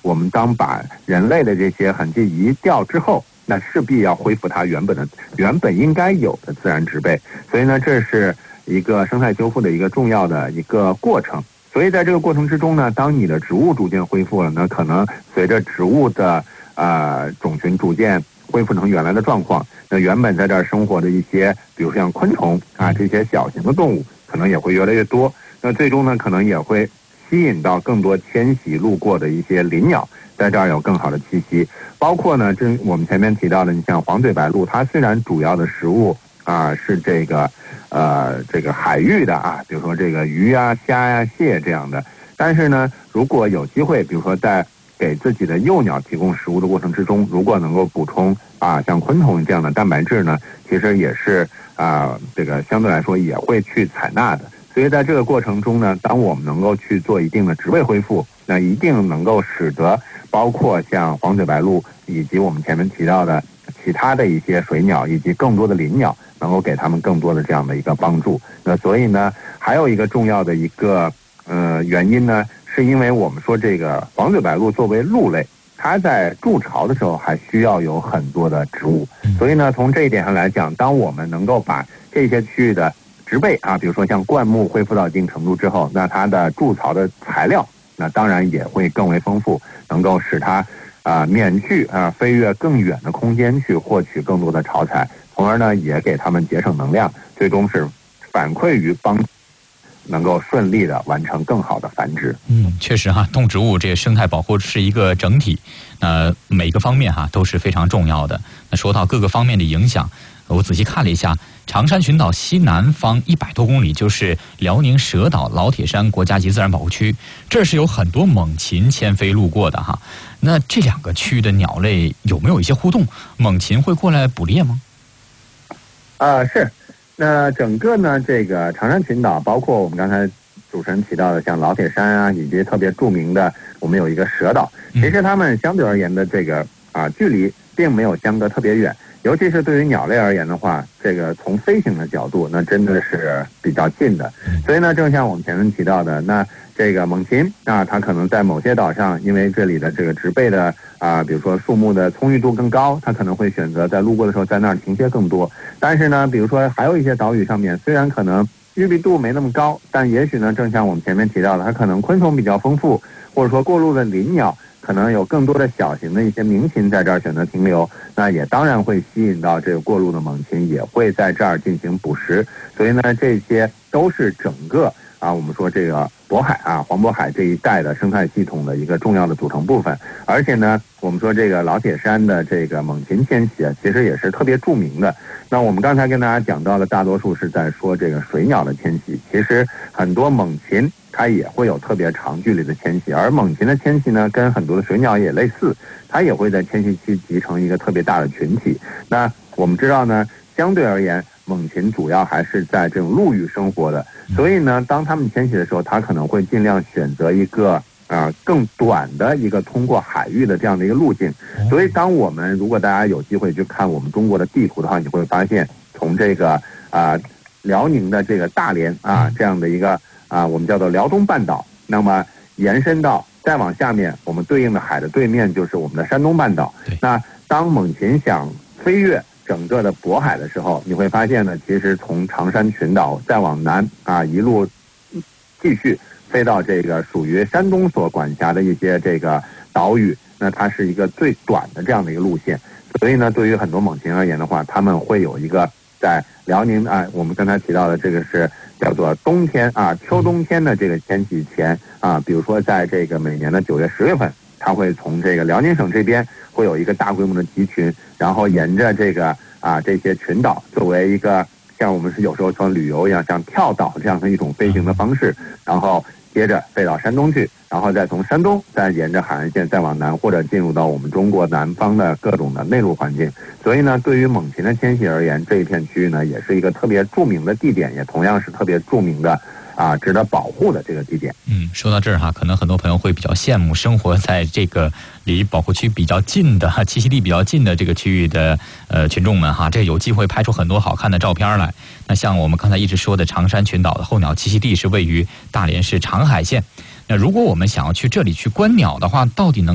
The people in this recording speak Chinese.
我们当把人类的这些痕迹移掉之后，那势必要恢复它原本应该有的自然植被。所以呢，这是一个生态修复的一个重要的一个过程。所以在这个过程之中呢，当你的植物逐渐恢复了，那可能随着植物的种群逐渐恢复成原来的状况，那原本在这儿生活的一些，比如像昆虫啊这些小型的动物，可能也会越来越多。那最终呢，可能也会吸引到更多迁徙路过的一些林鸟，在这儿有更好的栖息。包括呢，我们前面提到的，你像黄嘴白鹭，它虽然主要的食物是这个海域的啊，比如说这个鱼啊、虾呀、蟹这样的，但是呢，如果有机会，比如说在给自己的幼鸟提供食物的过程之中，如果能够补充像昆虫这样的蛋白质呢，其实也是这个相对来说也会去采纳的。所以在这个过程中呢，当我们能够去做一定的植被恢复，那一定能够使得包括像黄嘴白鹭以及我们前面提到的其他的一些水鸟以及更多的林鸟，能够给他们更多的这样的一个帮助。那所以呢，还有一个重要的一个原因呢，是因为我们说这个黄嘴白鹭作为陆类，它在筑巢的时候还需要有很多的植物，所以呢，从这一点上来讲，当我们能够把这些区域的植被比如说像灌木恢复到一定程度之后，那它的筑巢的材料，那当然也会更为丰富，能够使它免去飞越更远的空间去获取更多的巢材，从而呢也给它们节省能量，最终是反馈于帮能够顺利的完成更好的繁殖。 确实动植物这个生态保护是一个整体，每个方面都是非常重要的。那说到各个方面的影响，我仔细看了一下，长山群岛西南方100多公里就是辽宁蛇岛老铁山国家级自然保护区，这是有很多猛禽迁飞路过的哈。那这两个区域的鸟类有没有一些互动？猛禽会过来捕猎吗？ 是。那整个呢，这个长山群岛，包括我们刚才主持人提到的像老铁山以及特别著名的我们有一个蛇岛，其实它们相对而言的这个距离并没有相隔特别远，尤其是对于鸟类而言的话，这个从飞行的角度，那真的是比较近的。所以呢，正像我们前面提到的，那这个猛禽它可能在某些岛上，因为这里的这个植被的比如说树木的葱郁度更高，它可能会选择在路过的时候在那儿停歇更多。但是呢，比如说还有一些岛屿上面，虽然可能郁闭度没那么高，但也许呢，正像我们前面提到的，它可能昆虫比较丰富，或者说过路的林鸟可能有更多的小型的一些鸣禽在这儿选择停留，那也当然会吸引到这个过路的猛禽，也会在这儿进行捕食。所以呢，这些都是整个我们说这个渤海黄渤海这一带的生态系统的一个重要的组成部分。而且呢，我们说这个老铁山的这个猛禽迁徙其实也是特别著名的。那我们刚才跟大家讲到的大多数是在说这个水鸟的迁徙，其实很多猛禽它也会有特别长距离的迁徙，而猛禽的迁徙呢，跟很多的水鸟也类似，它也会在迁徙期集成一个特别大的群体。那我们知道呢，相对而言，猛禽主要还是在这种陆域生活的，所以呢，当它们迁徙的时候，它可能会尽量选择一个更短的一个通过海域的这样的一个路径。所以当我们如果大家有机会去看我们中国的地图的话，你会发现从这个辽宁的这个大连这样的一个我们叫做辽东半岛，那么延伸到再往下面，我们对应的海的对面就是我们的山东半岛。那当猛禽想飞越整个的渤海的时候，你会发现呢，其实从长山群岛再往南一路继续飞到这个属于山东所管辖的一些这个岛屿，那它是一个最短的这样的一个路线。所以呢，对于很多猛禽而言的话，他们会有一个在辽宁我们刚才提到的这个是叫做冬天秋冬天的这个迁徙前比如说在这个每年的9月10月份，它会从这个辽宁省这边会有一个大规模的集群，然后沿着这个这些群岛作为一个像我们是有时候说旅游一样，像跳岛这样的一种飞行的方式，然后接着飞到山东去，然后再从山东再沿着海岸线再往南，或者进入到我们中国南方的各种的内陆环境。所以呢，对于猛禽的迁徙而言，这一片区域呢也是一个特别著名的地点，也同样是特别著名的值得保护的这个地点。 说到这儿可能很多朋友会比较羡慕生活在这个离保护区比较近的栖息地比较近的这个区域的群众们这有机会拍出很多好看的照片来。那像我们刚才一直说的长山群岛的候鸟栖息地是位于大连市长海县。那如果我们想要去这里去观鸟的话，到底能